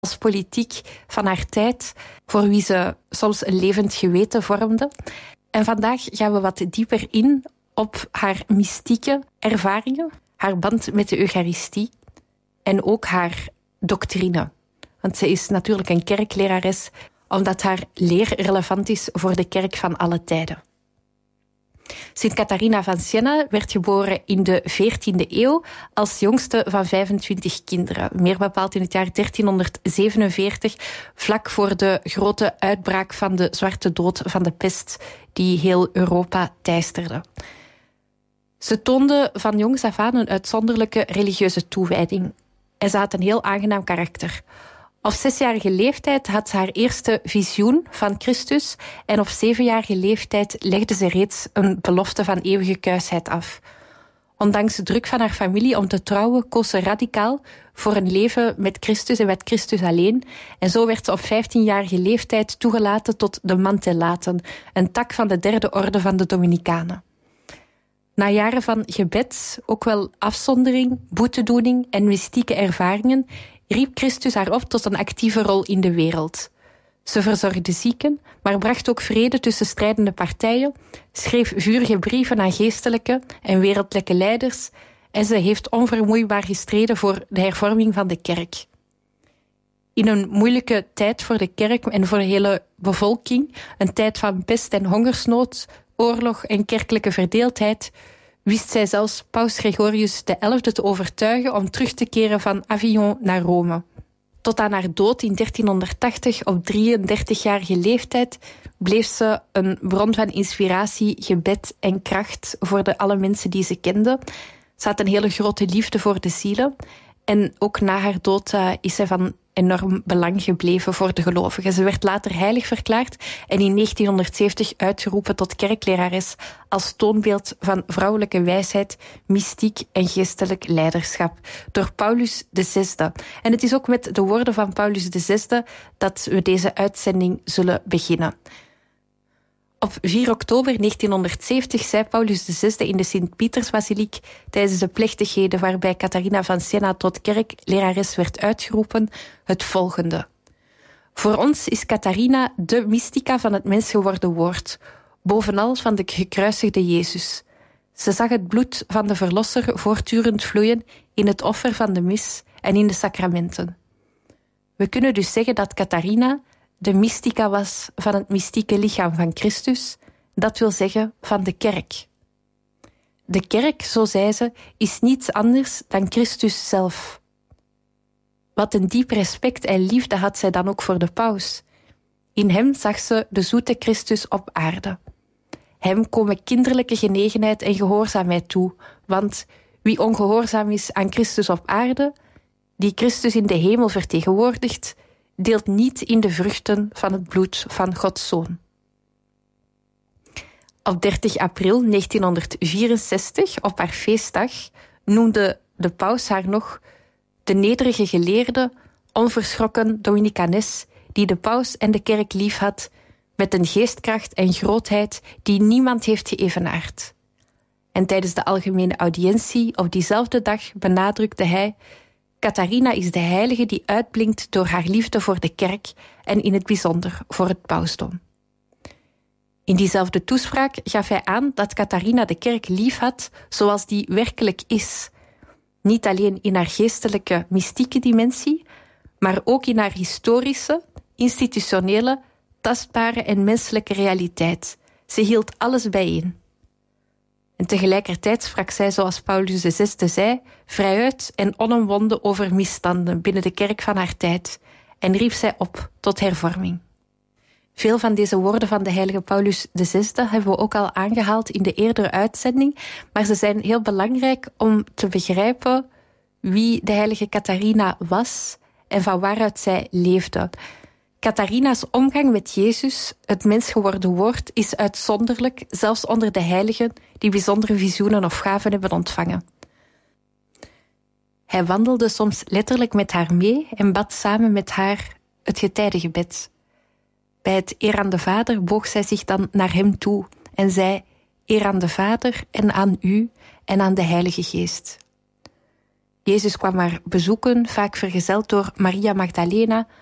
als politiek van haar tijd, voor wie ze soms een levend geweten vormde. En vandaag gaan we wat dieper in op haar mystieke ervaringen, haar band met de Eucharistie en ook haar doctrine. Want ze is natuurlijk een kerklerares, omdat haar leer relevant is voor de kerk van alle tijden. Sint Catharina van Siena werd geboren in de 14e eeuw als jongste van 25 kinderen. Meer bepaald in het jaar 1347, vlak voor de grote uitbraak van de Zwarte Dood van de pest die heel Europa teisterde. Ze toonde van jongs af aan een uitzonderlijke religieuze toewijding. En ze had een heel aangenaam karakter. Op 6-jarige leeftijd had ze haar eerste visioen van Christus en op 7-jarige leeftijd legde ze reeds een belofte van eeuwige kuisheid af. Ondanks de druk van haar familie om te trouwen, koos ze radicaal voor een leven met Christus en met Christus alleen. En zo werd ze op 15-jarige leeftijd toegelaten tot de Mantellaten, een tak van de 3e orde van de Dominicanen. Na jaren van gebed, ook wel afzondering, boetedoening en mystieke ervaringen, riep Christus haar op tot een actieve rol in de wereld. Ze verzorgde zieken, maar bracht ook vrede tussen strijdende partijen, schreef vurige brieven aan geestelijke en wereldlijke leiders en ze heeft onvermoeibaar gestreden voor de hervorming van de kerk. In een moeilijke tijd voor de kerk en voor de hele bevolking, een tijd van pest en hongersnood, oorlog en kerkelijke verdeeldheid, wist zij zelfs paus Gregorius XI te overtuigen om terug te keren van Avignon naar Rome. Tot aan haar dood in 1380 op 33-jarige leeftijd bleef ze een bron van inspiratie, gebed en kracht voor alle mensen die ze kende. Ze had een hele grote liefde voor de zielen. En ook na haar dood is zij van enorm belang gebleven voor de gelovigen. Ze werd later heilig verklaard en in 1970 uitgeroepen tot kerklerares als toonbeeld van vrouwelijke wijsheid, mystiek en geestelijk leiderschap door Paulus VI. En het is ook met de woorden van Paulus VI dat we deze uitzending zullen beginnen. Op 4 oktober 1970 zei Paulus VI in de Sint-Pietersbasiliek tijdens de plechtigheden waarbij Catharina van Siena tot kerklerares werd uitgeroepen het volgende. Voor ons is Catharina de mystica van het mensgeworden woord, bovenal van de gekruisigde Jezus. Ze zag het bloed van de Verlosser voortdurend vloeien in het offer van de mis en in de sacramenten. We kunnen dus zeggen dat Catharina de mystica was van het mystieke lichaam van Christus, dat wil zeggen van de kerk. De kerk, zo zei ze, is niets anders dan Christus zelf. Wat een diep respect en liefde had zij dan ook voor de paus. In hem zag ze de zoete Christus op aarde. Hem komen kinderlijke genegenheid en gehoorzaamheid toe, want wie ongehoorzaam is aan Christus op aarde, die Christus in de hemel vertegenwoordigt, deelt niet in de vruchten van het bloed van Gods Zoon. Op 30 april 1964, op haar feestdag, noemde de paus haar nog de nederige geleerde, onverschrokken Dominicanes die de paus en de kerk liefhad, met een geestkracht en grootheid die niemand heeft geëvenaard. En tijdens de algemene audiëntie op diezelfde dag benadrukte hij: Catharina is de heilige die uitblinkt door haar liefde voor de kerk en in het bijzonder voor het pausdom. In diezelfde toespraak gaf hij aan dat Catharina de kerk liefhad zoals die werkelijk is. Niet alleen in haar geestelijke, mystieke dimensie, maar ook in haar historische, institutionele, tastbare en menselijke realiteit. Ze hield alles bijeen. En tegelijkertijd sprak zij, zoals Paulus VI zei, vrijuit en onomwonden over misstanden binnen de kerk van haar tijd en riep zij op tot hervorming. Veel van deze woorden van de heilige Paulus VI hebben we ook al aangehaald in de eerdere uitzending, maar ze zijn heel belangrijk om te begrijpen wie de heilige Catharina was en van waaruit zij leefde. Catharina's omgang met Jezus, het mensgeworden woord, is uitzonderlijk, zelfs onder de heiligen die bijzondere visioenen of gaven hebben ontvangen. Hij wandelde soms letterlijk met haar mee en bad samen met haar het getijdengebed. Bij het eer aan de Vader boog zij zich dan naar hem toe en zei: eer aan de Vader en aan u en aan de Heilige Geest. Jezus kwam haar bezoeken, vaak vergezeld door Maria Magdalena,